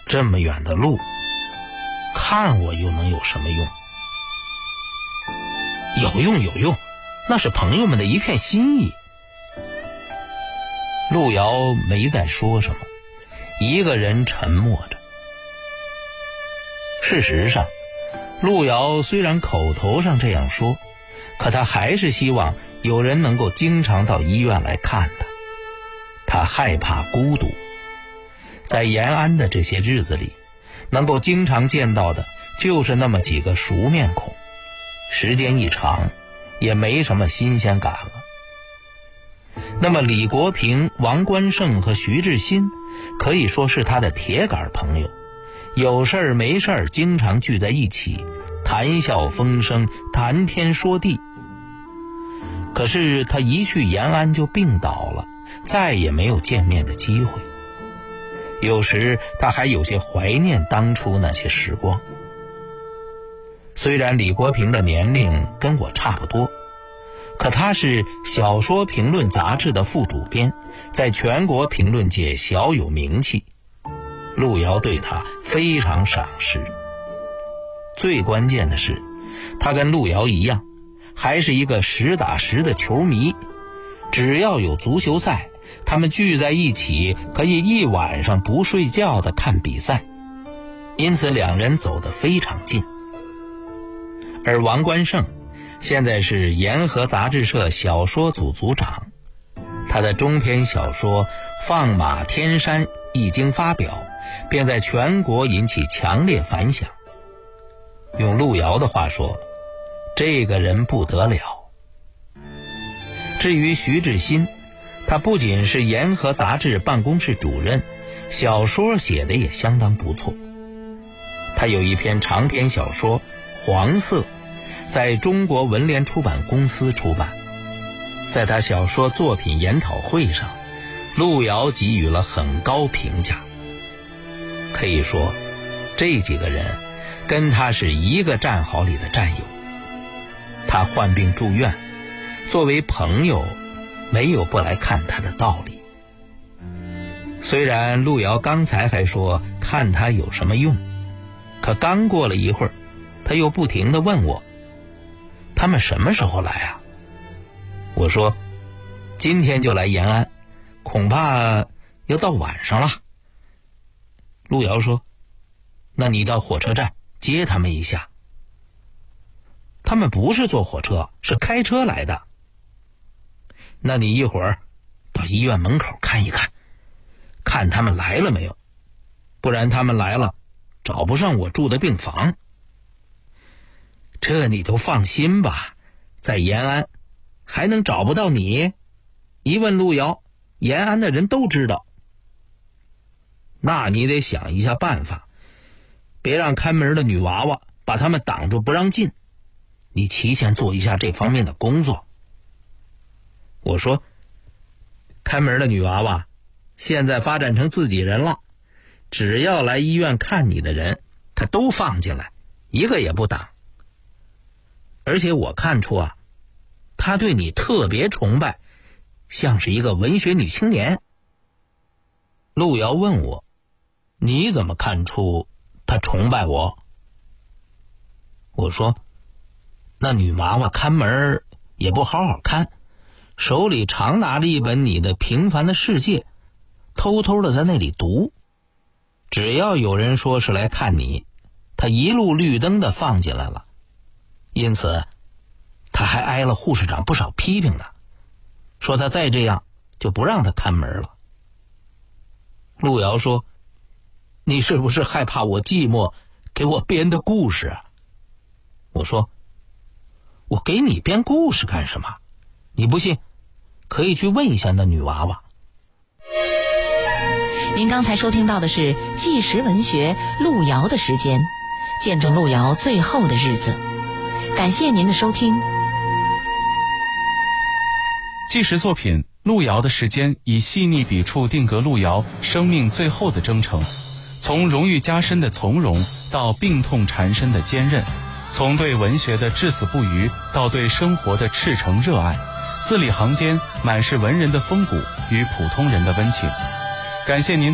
这么远的路，看我又能有什么用？有用，那是朋友们的一片心意。路遥没再说什么，一个人沉默着。事实上，路遥虽然口头上这样说，可他还是希望有人能够经常到医院来看他。他害怕孤独。在延安的这些日子里，能够经常见到的就是那么几个熟面孔，时间一长也没什么新鲜感了。那么李国平、王关胜和徐志新可以说是他的铁杆朋友，有事儿没事儿经常聚在一起，谈笑风生，谈天说地。可是他一去延安就病倒了，再也没有见面的机会。有时他还有些怀念当初那些时光。虽然李国平的年龄跟我差不多，可他是小说评论杂志的副主编，在全国评论界小有名气。路遥对他非常赏识。最关键的是，他跟路遥一样，还是一个实打实的球迷。只要有足球赛，他们聚在一起可以一晚上不睡觉地看比赛，因此两人走得非常近。而王关胜现在是延河杂志社小说组组长，他的中篇小说《放马天山》一经发表，便在全国引起强烈反响。用路遥的话说，这个人不得了。至于徐志新，他不仅是延河杂志办公室主任，小说写得也相当不错。他有一篇长篇小说《黄色》，在中国文联出版公司出版。在他小说作品研讨会上，路遥给予了很高评价。可以说，这几个人跟他是一个战壕里的战友。他患病住院，作为朋友没有不来看他的道理。虽然路遥刚才还说看他有什么用，可刚过了一会儿，他又不停地问我，他们什么时候来啊？我说，今天就来延安，恐怕要到晚上了。路遥说，那你到火车站接他们一下。他们不是坐火车，是开车来的。那你一会儿到医院门口看一看，看他们来了没有，不然他们来了找不上我住的病房。这你就放心吧，在延安还能找不到你？一问路遥，延安的人都知道。那你得想一下办法，别让看门的女娃娃把他们挡住不让进，你提前做一下这方面的工作。我说，看门的女娃娃现在发展成自己人了，只要来医院看你的人，她都放进来，一个也不挡。而且我看出啊，她对你特别崇拜，像是一个文学女青年。路遥问我，你怎么看出她崇拜我？我说，那女娃娃看门也不好好看，手里常拿着一本你的《平凡的世界》，偷偷的在那里读。只要有人说是来看你，他一路绿灯的放进来了。因此他还挨了护士长不少批评呢，说他再这样就不让他看门了。路遥说，你是不是害怕我寂寞给我编的故事啊？我说，我给你编故事干什么？你不信可以去问一下那女娃娃。 您刚才收听到的是纪实文学路遥的时间，见证路遥最后的日子。感谢您的收听。 纪实作品《路遥的时间》以细腻笔触定格路遥生命最后的征程，从荣誉加身的从容到病痛缠身的坚韧，从对文学的至死不渝到对生活的赤诚热爱，字里行间满是文人的风骨与普通人的温情。感谢您